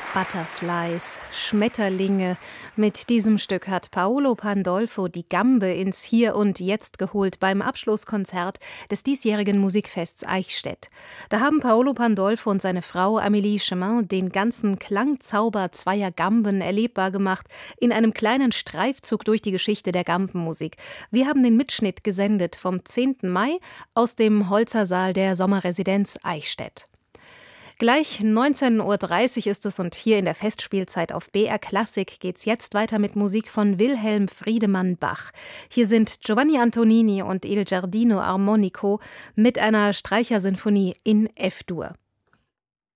Butterflies, Schmetterlinge. Mit diesem Stück hat Paolo Pandolfo die Gambe ins Hier und Jetzt geholt beim Abschlusskonzert des diesjährigen Musikfests Eichstätt. Da haben Paolo Pandolfo und seine Frau Amélie Chemin den ganzen Klangzauber zweier Gamben erlebbar gemacht in einem kleinen Streifzug durch die Geschichte der Gambenmusik. Wir haben den Mitschnitt gesendet vom 10. Mai aus dem Holzersaal der Sommerresidenz Eichstätt. Gleich 19:30 Uhr ist es und hier in der Festspielzeit auf BR Klassik geht's jetzt weiter mit Musik von Wilhelm Friedemann Bach. Hier sind Giovanni Antonini und Il Giardino Armonico mit einer Streichersinfonie in F-Dur.